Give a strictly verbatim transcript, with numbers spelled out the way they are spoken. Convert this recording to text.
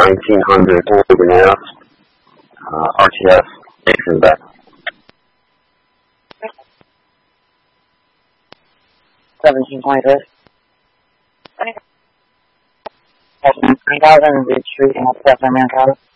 nineteen hundred Oregon Ave, uh, R T F, Nathan Beck. seventeen twenty-three. twenty thousand Beach Street, Northwest Mankato.